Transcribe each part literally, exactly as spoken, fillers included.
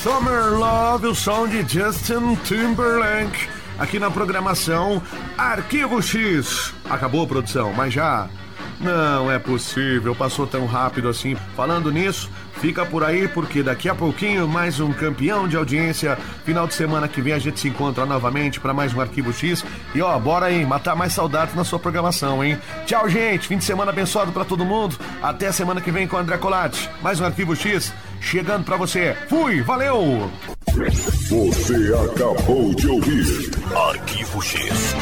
Summer Love, o som de Justin Timberlake, aqui na programação Arquivo X. Acabou a produção, mas já... Não é possível, passou tão rápido assim. Falando nisso, fica por aí porque daqui a pouquinho mais um campeão de audiência. Final de semana que vem a gente se encontra novamente para mais um Arquivo X. E ó, bora aí, matar mais saudades na sua programação, hein? Tchau, gente, fim de semana abençoado para todo mundo. Até semana que vem com o André Colatti. Mais um Arquivo X chegando para você. Fui, valeu! Você acabou de ouvir Arquivo X.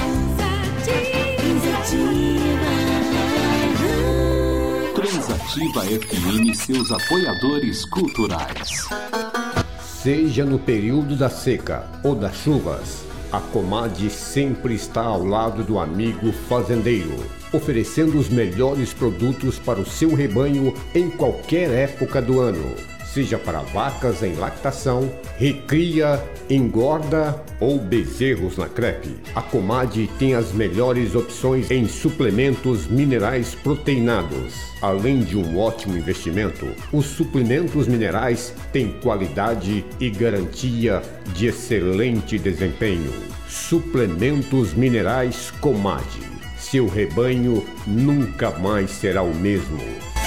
Transativa F M e seus apoiadores culturais. Seja no período da seca ou das chuvas, a Comad sempre está ao lado do amigo fazendeiro, oferecendo os melhores produtos para o seu rebanho em qualquer época do ano. Seja para vacas em lactação, recria, engorda ou bezerros na crepe. A Comad tem as melhores opções em suplementos minerais proteinados. Além de um ótimo investimento, os suplementos minerais têm qualidade e garantia de excelente desempenho. Suplementos minerais Comad. Seu rebanho nunca mais será o mesmo.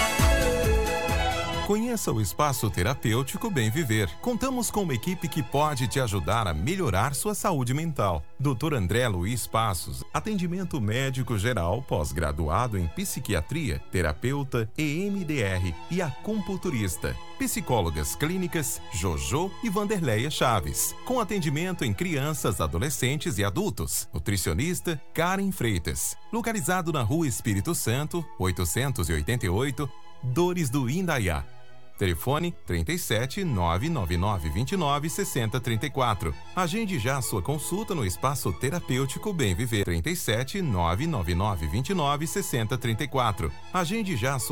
Conheça o Espaço Terapêutico Bem Viver. Contamos com uma equipe que pode te ajudar a melhorar sua saúde mental. doutor André Luiz Passos, atendimento médico geral, pós-graduado em psiquiatria, terapeuta, E M D R e acupunturista. Psicólogas clínicas Jojo e Vanderleia Chaves, com atendimento em crianças, adolescentes e adultos. Nutricionista Karen Freitas, localizado na Rua Espírito Santo, oitocentos e oitenta e oito, Dores do Indaiá. Telefone trinta e sete, nove nove nove, vinte e nove, sessenta, trinta e quatro. Agende já a sua consulta no Espaço Terapêutico Bem Viver. trinta e sete, nove nove nove, vinte e nove, sessenta, trinta e quatro. Agende já a sua